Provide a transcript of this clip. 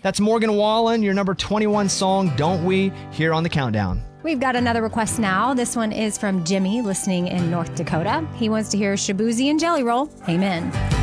That's Morgan Wallen, your number 21 song, Don't We, here on the Countdown. We've got another request now. This one is from Jimmy, listening in North Dakota. He wants to hear Shaboozey and Jelly Roll. Amen.